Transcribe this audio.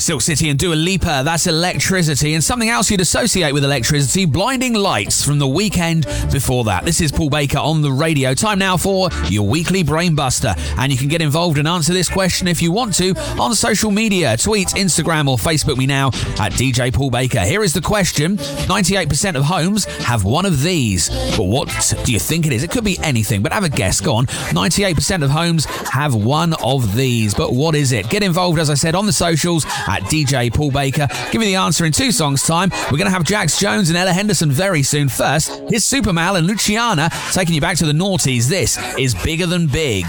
Silk City and Dua Lipa, that's Electricity. And something else you'd associate with electricity, Blinding Lights from The Weeknd before that. This is Paul Baker on the radio. Time now for your weekly Brain Buster. And you can get involved and answer this question if you want to on social media. Tweet, Instagram or Facebook me now at DJ Paul Baker. Here is the question. 98% of homes have one of these. But what do you think it is? It could be anything, but have a guess. Go on. 98% of homes have one of these. But what is it? Get involved, as I said, on the socials at DJ Paul Baker. Give me the answer in 2 songs' time. We're going to have Jax Jones and Ella Henderson very soon. First, here's Supermal and Luciana taking you back to the noughties. This is Bigger Than Big.